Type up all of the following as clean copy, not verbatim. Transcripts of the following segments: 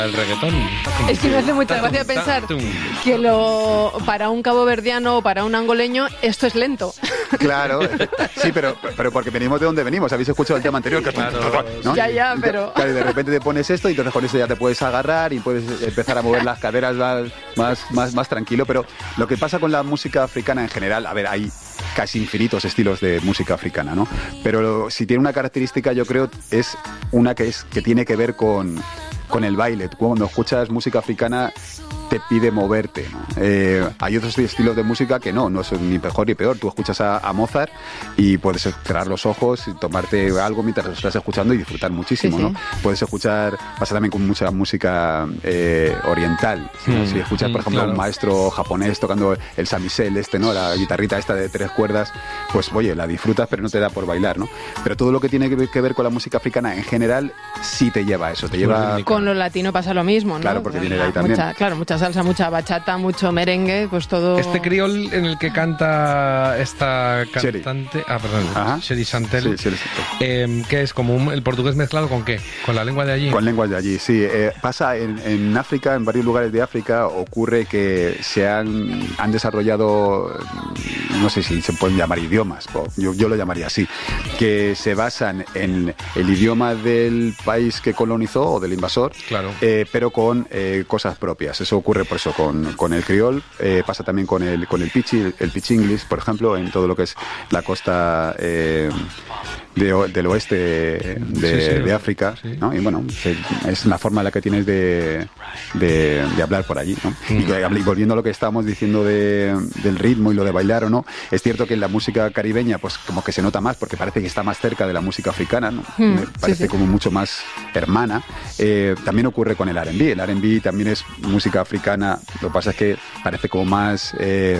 el reggaetón. Es que me hace mucha gracia pensar que para un caboverdiano o para un angoleño esto es lento. Claro, sí, pero porque venimos de donde venimos. Habéis escuchado el tema anterior, que claro, ¿no? Ya, pero... Claro, y de repente te pones esto y entonces con eso ya te puedes agarrar y puedes empezar a mover las caderas más tranquilo. Pero lo que pasa con la música africana en general, a ver, hay casi infinitos estilos de música africana, ¿no? Pero si tiene una característica, yo creo, es una que tiene que ver con el baile. Cuando escuchas música africana te pide moverte, ¿no? Hay otros estilos de música que no son ni mejor ni peor. Tú escuchas a Mozart y puedes cerrar los ojos y tomarte algo mientras lo estás escuchando y disfrutar muchísimo, sí, ¿no? Puedes escuchar, pasa también con mucha música oriental, ¿no? Si escuchas, por ejemplo, claro, a un maestro japonés tocando el samisel ¿no? La guitarrita esta de 3 cuerdas, pues oye, la disfrutas pero no te da por bailar, ¿no? Pero todo lo que tiene que ver con la música africana en general sí te lleva a eso, te lleva... Con lo latino pasa lo mismo, ¿no? Claro, porque viene de ahí también. Mucha salsa, mucha bachata, mucho merengue, pues todo... Este criol en el que canta esta cantante... Sherry Santel. Sí, ¿qué es? ¿Como el portugués mezclado con qué? ¿Con la lengua de allí? Con lenguas de allí, sí. Pasa en África, en varios lugares de África, ocurre que se han desarrollado, no sé si se pueden llamar idiomas, yo lo llamaría así, que se basan en el idioma del país que colonizó o del invasor, claro, pero con cosas propias. Eso ocurre por eso con el criol, pasa también con el pitch English, por ejemplo, en todo lo que es la costa del oeste de África, sí, ¿no? Y bueno, es la forma en la que tienes de hablar por allí, ¿no? Y volviendo a lo que estábamos diciendo del ritmo y lo de bailar o no, es cierto que en la música caribeña pues como que se nota más porque parece que está más cerca de la música africana, ¿no? Parece como mucho más hermana. También ocurre con el R&B. El R&B también es música africana, lo que pasa es que parece como más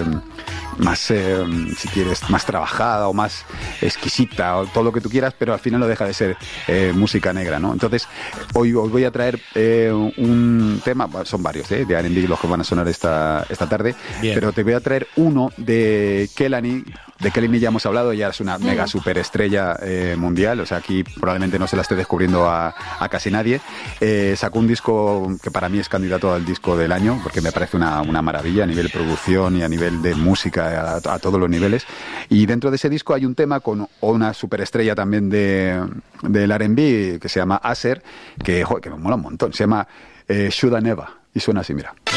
si quieres, más trabajada o más exquisita o todo lo que tú quieras, pero al final no deja de ser música negra, ¿no? Entonces, hoy os voy a traer un tema, son varios de R&B los que van a sonar esta tarde. Bien. Pero te voy a traer uno de Kehlani. De Kehlani ya hemos hablado, ya es una mega superestrella mundial, o sea, aquí probablemente no se la esté descubriendo a casi nadie. Sacó un disco que para mí es candidato al disco del año, porque me parece una maravilla a nivel producción y a nivel de música, a todos los niveles. Y dentro de ese disco hay un tema con una superestrella también del R&B que se llama Asher, que me mola un montón, se llama Shoulda Never, y suena así, mira.